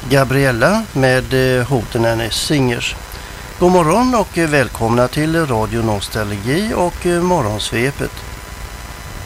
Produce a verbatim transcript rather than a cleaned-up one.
Gabriella med Hoten and Singers. God morgon och välkomna till Radio Nostalgi och Morgonsvepet.